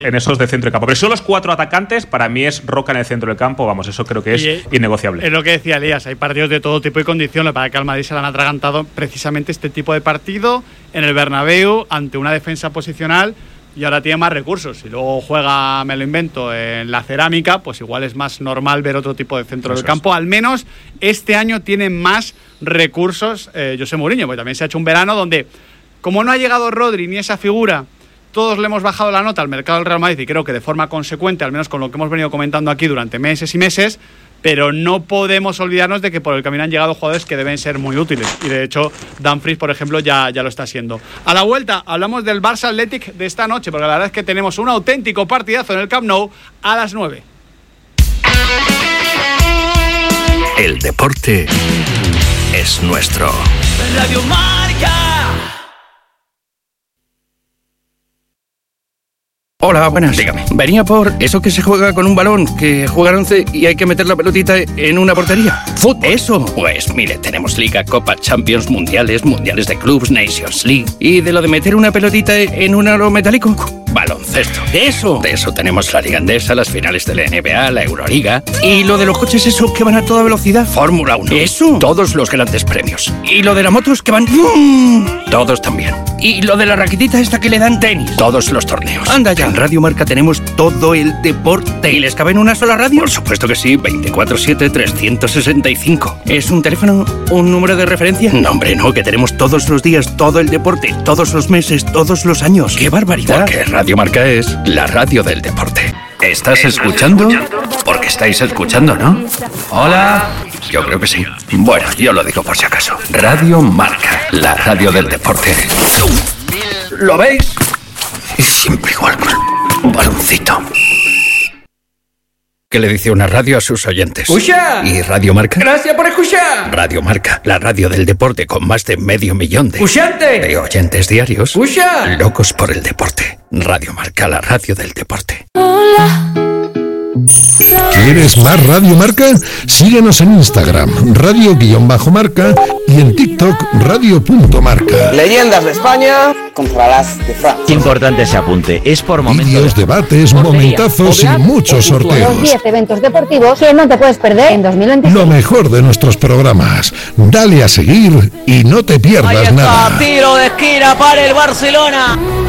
en esos de centro de campo. Pero si son los 4 atacantes, para mí es Roca en el centro del campo, vamos, eso creo que es innegociable. Es lo que decía Elías, hay partidos de todo tipo y condiciones, para que al Madrid se le han atragantado precisamente este tipo de partido en el Bernabéu, ante una defensa posicional, y ahora tiene más recursos. Si luego juega, me lo invento, en la Cerámica, pues igual es más normal ver otro tipo de centro del campo. Al menos este año tiene más recursos José Mourinho, porque también se ha hecho un verano donde, como no ha llegado Rodri ni esa figura, todos le hemos bajado la nota al mercado del Real Madrid, y creo que de forma consecuente, al menos con lo que hemos venido comentando aquí durante meses y meses, pero no podemos olvidarnos de que por el camino han llegado jugadores que deben ser muy útiles, y de hecho Dumfries, por ejemplo, ya lo está siendo. A la vuelta hablamos del Barça Athletic de esta noche, porque la verdad es que tenemos un auténtico partidazo en el Camp Nou a las 9. El deporte es nuestro. Radio Marca. Hola, buenas. Dígame. Venía por eso que se juega con un balón, que juegan 11 y hay que meter la pelotita en una portería. ¿Fútbol? Eso. Pues mire, tenemos Liga, Copa, Champions, Mundiales de clubs, Nations League. ¿Y de lo de meter una pelotita en un aro metálico? Baloncesto. ¿Eso? De eso tenemos la Liga Endesa, las finales de la NBA, la Euroliga. ¿Y lo de los coches esos que van a toda velocidad? Fórmula 1. ¿Eso? Todos los grandes premios. ¿Y lo de las motos que van? Todos también. ¿Y lo de la raquetita esta que le dan? Tenis. Todos los torneos. Anda ya. En Radio Marca tenemos todo el deporte. ¿Y les cabe en una sola radio? Por supuesto que sí, 24/7, 365. ¿Es un teléfono, un número de referencia? No, hombre, no, que tenemos todos los días todo el deporte, todos los meses, todos los años. ¡Qué barbaridad! Porque Radio Marca es la radio del deporte. ¿Estás escuchando? Porque estáis escuchando, ¿no? Hola. Yo creo que sí. Bueno, yo lo digo por si acaso. Radio Marca, la radio del deporte. ¿Lo veis? Y siempre igual con un baloncito. ¿Qué le dice una radio a sus oyentes? ¡Escucha! ¿Y Radio Marca? ¡Gracias por escuchar! Radio Marca, la radio del deporte con más de 500.000 de oyentes diarios. ¡Escucha! Locos por el deporte. Radio Marca, la radio del deporte. Hola. ¿Quieres más Radio Marca? Síguenos en Instagram, radio_marca, y en TikTok, radio.marca. Leyendas de España contra las de Francia. Importante ese apunte, es por momentos. Vídeos, debates, momentazos y muchos sorteos. Los 10 eventos deportivos que no te puedes perder en 2025. Lo mejor de nuestros programas. Dale a seguir y no te pierdas nada. Tiro de esquina para el Barcelona.